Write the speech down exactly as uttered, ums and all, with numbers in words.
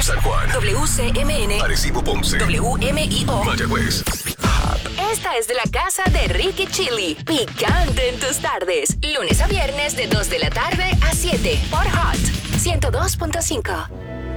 San Juan, W C M N, Arecibo, Ponce, W M I O, Mayagüez. Esta es de la casa de Ricky Chili. Picante en tus tardes. Lunes a viernes de dos de la tarde a siete por Hot ciento dos punto cinco.